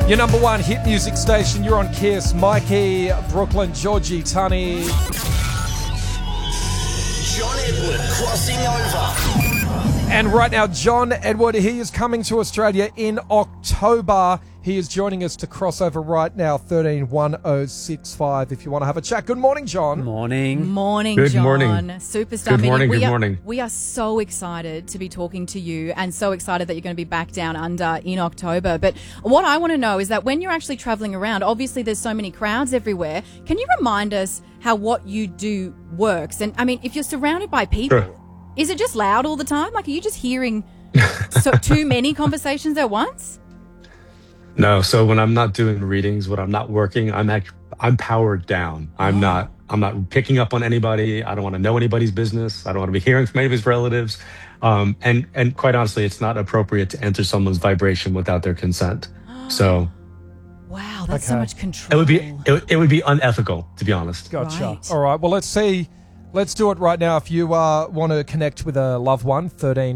Your number one hit music station. You're on Kiss. Mikey, Brooklyn, Georgie, Tunny. John Edward crossing over. And right now, John Edward, he is coming to Australia in October. He is joining us to cross over right now, 131065, if you want to have a chat. Good morning, John. Morning. Morning, Good John. morning. Superstar. Good morning, We good are- morning. We are so excited to be talking to you and so excited that you're going to be back down under in October. But what I want to know is that when you're actually traveling around, obviously there's so many crowds everywhere. Can you remind us how what you do works? And I mean, if you're surrounded by people, Sure. is it just loud all the time? Like, are you just hearing too many conversations at once? No, so when I'm not doing readings, when I'm not working, I'm powered down. I'm not picking up on anybody. I don't want to know anybody's business. I don't want to be hearing from anybody's relatives. And quite honestly, it's not appropriate to enter someone's vibration without their consent. So Wow, that's so Okay. much control. it would be unethical, to be honest. Gotcha. Right. All right. Well, let's see. Let's do it right now. If you want to connect with a loved one,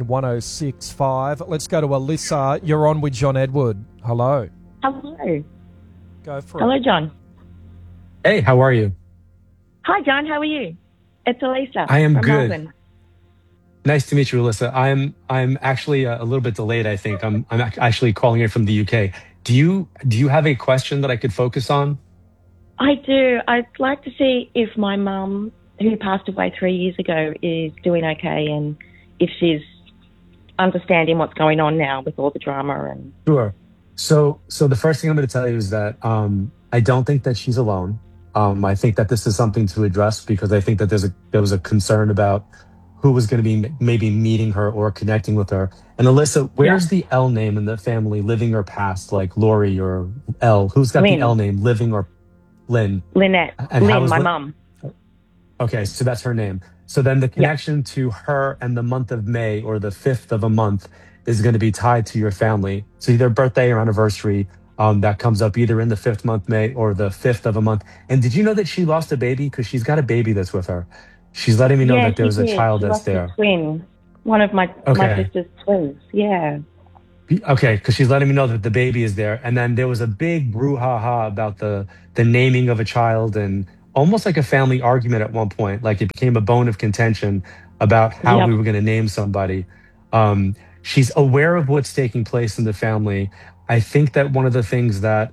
131065. Let's go to Alyssa. You're on with John Edward. Hello. Hello. Go for Hello, it. John. Hey, how are you? Hi, John. How are you? It's Elisa. I am from good. Melbourne. Nice to meet you, Alyssa. I'm actually a little bit delayed. I think I'm actually calling in from the UK. Do you have a question that I could focus on? I do. I'd like to see if my mum, who passed away 3 years ago, is doing okay and if she's understanding what's going on now with all the drama. And Sure. So the first thing I'm going to tell you is that I don't think that she's alone. I think that this is something to address because I think that there was a concern about who was going to be maybe meeting her or connecting with her. And Alyssa, where's the L name in the family, living or past, like Lori or L? Who's got Lynn. the L name, living or Lynn? Lynette. And how Lynn, is my Lynn- mum. Okay, so that's her name. So then the connection to her and the month of May or the 5th of a month is going to be tied to your family. So either birthday or anniversary that comes up either in the 5th month, May, or the 5th of a month. And did you know that she lost a baby? Because she's got a baby that's with her. She's letting me know that there's she a did. child She that's lost there. a twin. One of my Okay. sister's twins. Yeah. Okay, because she's letting me know that the baby is there. And then there was a big brouhaha about the naming of a child and almost like a family argument at one point. Like it became a bone of contention about how Yep. we were going to name somebody. She's aware of what's taking place in the family. I think that one of the things that,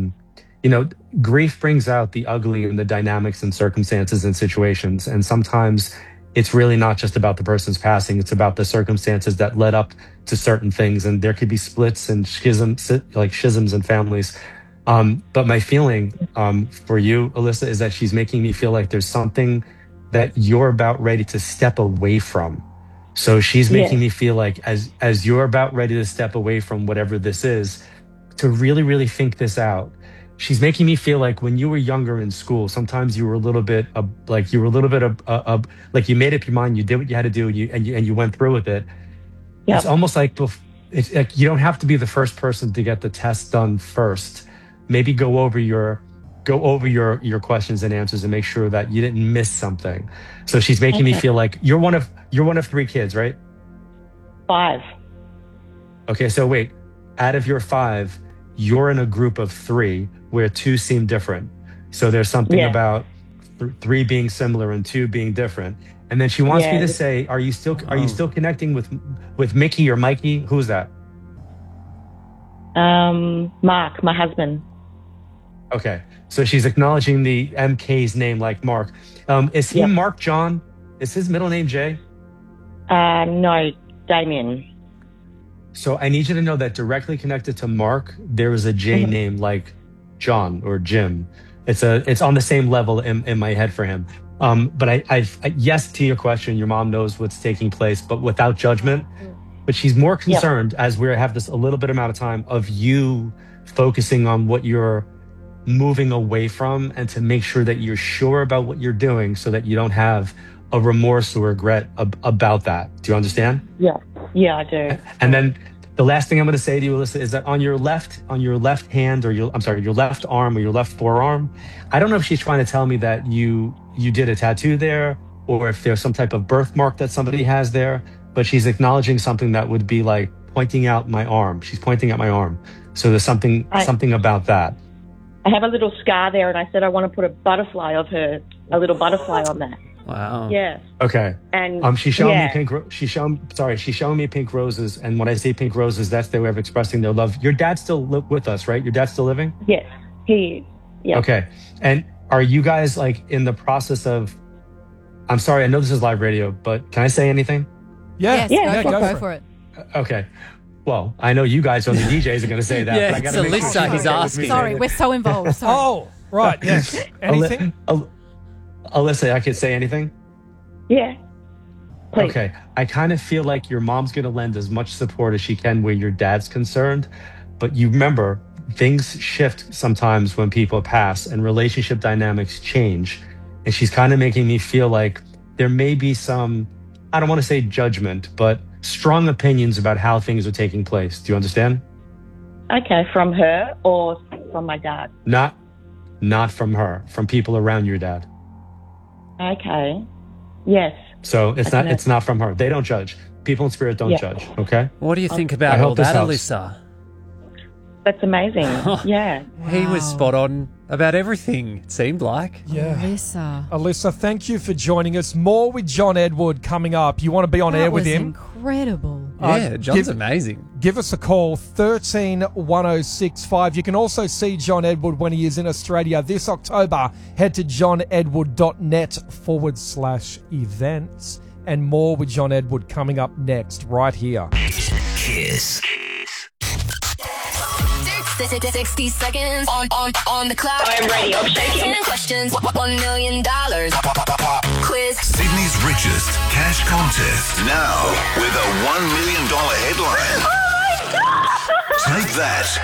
grief brings out the ugly in the dynamics and circumstances and situations. And sometimes it's really not just about the person's passing. It's about the circumstances that led up to certain things. And there could be splits and schisms in families. But my feeling for you, Alyssa, is that she's making me feel like there's something that you're about ready to step away from. So she's making me feel like as you're about ready to step away from whatever this is, to really, really think this out. She's making me feel like when you were younger in school, sometimes you were a little bit like you made up your mind, you did what you had to do, and you went through with it. Yep. It's almost like it's like you don't have to be the first person to get the test done first. Maybe go over your questions and answers and make sure that you didn't miss something. So she's making me feel like you're one of 3 kids, right? 5. Okay, so wait, out of your 5, you're in a group of 3 where 2 seem different. So there's something about 3 being similar and 2 being different. And then she wants me to say, are you still connecting with Mickey or Mikey? Who's that? Mark, my husband. Okay, so she's acknowledging the MK's name like Mark. Is he Mark John? Is his middle name Jay? No, Damien. So I need you to know that directly connected to Mark, there is a J name like John or Jim. It's on the same level in my head for him. But I yes to your question, your mom knows what's taking place, but without judgment. But she's more concerned as we have this a little bit amount of time of you focusing on what you're moving away from and to make sure that you're sure about what you're doing so that you don't have a remorse or regret about that. Do you understand? Yeah, I do. And then the last thing I'm going to say to you, Alyssa, is that on your left hand or your left arm or your left forearm, I don't know if she's trying to tell me that you did a tattoo there or if there's some type of birthmark that somebody has there, but she's acknowledging something that would be like pointing out my arm. She's pointing at my arm. So there's something about that. I have a little scar there, and I said I want to put a little butterfly on that. Wow. Yeah. Okay. And she's showing me she's showing me pink roses, and when I say pink roses, that's their way of expressing their love. Your dad's still with us, right? Your dad's still living? Yes, he is. Yeah. Okay. And are you guys like in the process of? I'm sorry, I know this is live radio, but can I say anything? Yeah. Yes, go for it. Okay. Well, I know you guys on the DJs are going to say that. Yeah, but I it's gotta make Alyssa. sure He's asking. Sorry, we're so involved. Sorry. Oh, right. Yes. Anything? Alyssa, I could say anything? Yeah. Please. Okay. I kind of feel like your mom's going to lend as much support as she can where your dad's concerned. But you remember, things shift sometimes when people pass and relationship dynamics change. And she's kind of making me feel like there may be some, I don't want to say judgment, but strong opinions about how things are taking place. Do you understand? Okay, from her or from my dad? Not from her, from people around your dad. Okay. Yes. So it's not from her. They don't judge. People in spirit don't judge. Okay. What do you think about I all hope this that, helps. Alyssa? That's amazing. Yeah. He was spot on about everything, it seemed like. Yeah. Alyssa, thank you for joining us. More with John Edward coming up. You want to be on air with him? Incredible. Yeah, John's amazing. Give us a call, 131065. You can also see John Edward when he is in Australia this October. Head to johnedward.net/events. And more with John Edward coming up next, right here. Kiss. 60 seconds on the clock. I'm ready. I'm shaking. 10 questions, $1 million. Quiz. Sydney's richest cash contest. Now with a $1 million headline. Oh my God! Take that